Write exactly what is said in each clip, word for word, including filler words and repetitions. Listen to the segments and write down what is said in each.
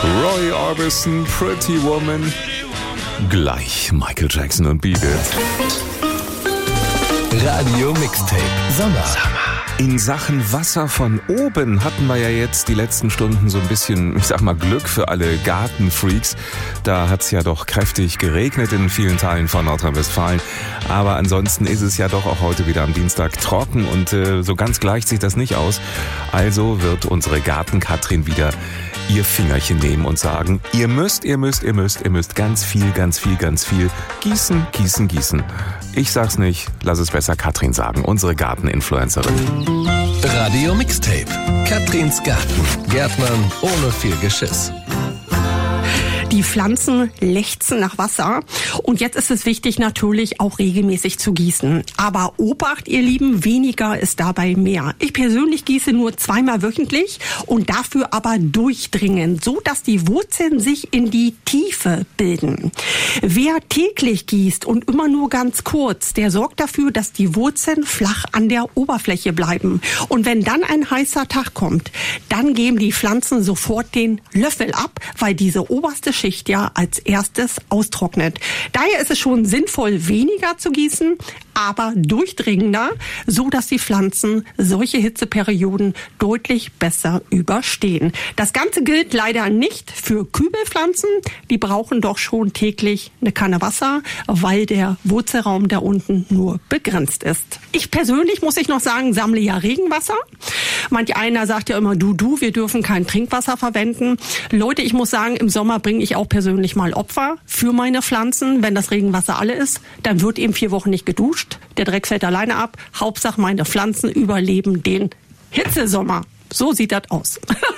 Roy Orbison, Pretty Woman. Gleich Michael Jackson und Beat It. Radio Mixtape Sommer. In Sachen Wasser von oben hatten wir ja jetzt die letzten Stunden so ein bisschen, ich sag mal, Glück für alle Gartenfreaks. Da hat's ja doch kräftig geregnet in vielen Teilen von Nordrhein-Westfalen. Aber ansonsten ist es ja doch auch heute wieder am Dienstag trocken und äh, so ganz gleicht sich das nicht aus. Also wird unsere Garten-Katrin wieder ihr Fingerchen nehmen und sagen, ihr müsst, ihr müsst, ihr müsst, ihr müsst ganz viel, ganz viel, ganz viel gießen, gießen, gießen. Ich sag's nicht, lass es besser Katrin sagen, unsere Garteninfluencerin. Radio Mixtape. Katrins Garten. Gärtnern ohne viel Geschiss. Die Pflanzen lechzen nach Wasser und jetzt ist es wichtig, natürlich auch regelmäßig zu gießen. Aber Obacht, ihr Lieben, weniger ist dabei mehr. Ich persönlich gieße nur zweimal wöchentlich und dafür aber durchdringend, so dass die Wurzeln sich in die Tiefe bilden. Wer täglich gießt und immer nur ganz kurz, der sorgt dafür, dass die Wurzeln flach an der Oberfläche bleiben. Und wenn dann ein heißer Tag kommt, dann geben die Pflanzen sofort den Löffel ab, weil diese oberste Schicht ja als erstes austrocknet. Daher ist es schon sinnvoll, weniger zu gießen, aber durchdringender, so dass die Pflanzen solche Hitzeperioden deutlich besser überstehen. Das Ganze gilt leider nicht für Kübelpflanzen. Die brauchen doch schon täglich eine Kanne Wasser, weil der Wurzelraum da unten nur begrenzt ist. Ich persönlich, muss ich noch sagen, sammle ja Regenwasser. Manch einer sagt ja immer, du, du, wir dürfen kein Trinkwasser verwenden. Leute, ich muss sagen, im Sommer bringe ich auch persönlich mal Opfer für meine Pflanzen. Wenn das Regenwasser alle ist, dann wird eben vier Wochen nicht geduscht. Der Dreck fällt alleine ab. Hauptsache, meine Pflanzen überleben den Hitzesommer. So sieht das aus.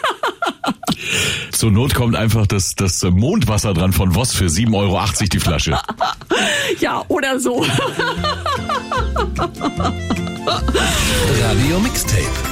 Zur Not kommt einfach das, das Mondwasser dran von Voss für sieben Euro achtzig die Flasche. Ja, oder so. Radio Mixtape.